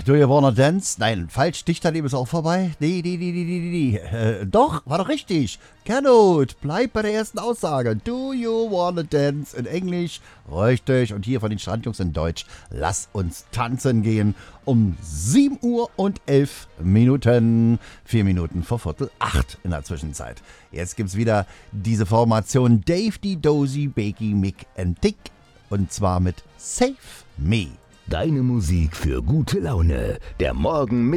Do you wanna dance? Nein, falsch, Dichterleben ist auch vorbei. Nee. Doch, war doch richtig. Cannot, bleib bei der ersten Aussage. Do you wanna dance? In Englisch, richtig. Und hier von den Strandjungs in Deutsch. Lass uns tanzen gehen. Um 7 Uhr und 11 Minuten. 4 Minuten vor 7:45 in der Zwischenzeit. Jetzt gibt's wieder diese Formation Dave, die Dozy, Bakey, Mick and Dick. Und zwar mit Save Me. Deine Musik für gute Laune. Der Morgen mit